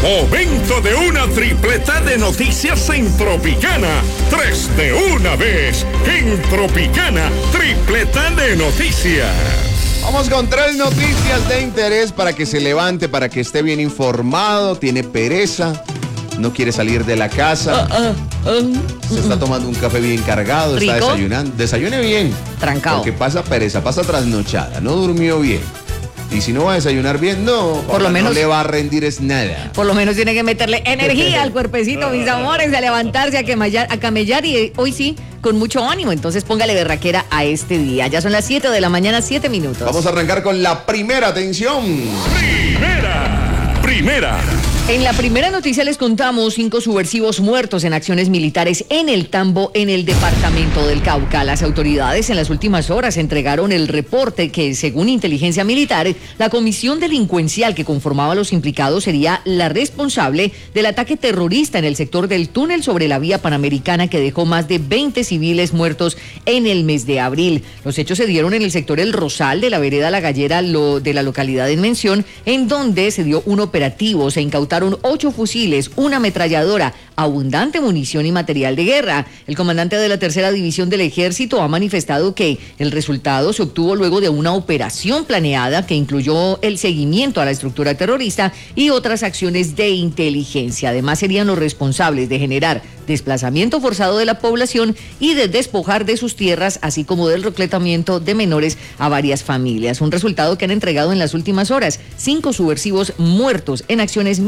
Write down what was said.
Momento de una tripleta de noticias en Tropicana. 3 de una vez en Tropicana. Tripleta de noticias. Vamos con 3 noticias de interés para que se levante, para que esté bien informado. Tiene pereza, no quiere salir de la casa. Se está tomando un café bien cargado, ¿Rico? está desayunando. Desayune bien. Trancado. Porque pasa pereza, pasa trasnochada, no durmió bien. Y si no va a desayunar bien, Por lo menos no le va a rendir es nada. Por lo menos tiene que meterle energía al cuerpecito, mis amores, a levantarse, a camellar y hoy sí, con mucho ánimo. Entonces póngale berraquera a este día. Ya son las 7 de la mañana, 7 minutos. Vamos a arrancar con la primera, atención. Primera. En la primera noticia les contamos 5 subversivos muertos en acciones militares en el Tambo, en el departamento del Cauca. Las autoridades en las últimas horas entregaron el reporte que, según inteligencia militar, la comisión delincuencial que conformaba a los implicados sería la responsable del ataque terrorista en el sector del túnel sobre la vía panamericana que dejó más de 20 civiles muertos en el mes de abril. Los hechos se dieron en el sector El Rosal de la vereda La Gallera de la localidad en mención, en donde se dio un operativo. Se incautaron 8 fusiles, una ametralladora, abundante munición y material de guerra. El comandante de la tercera división del ejército ha manifestado que el resultado se obtuvo luego de una operación planeada que incluyó el seguimiento a la estructura terrorista y otras acciones de inteligencia. Además, serían los responsables de generar desplazamiento forzado de la población y de despojar de sus tierras, así como del reclutamiento de menores a varias familias. Un resultado que han entregado en las últimas horas. 5 subversivos muertos en acciones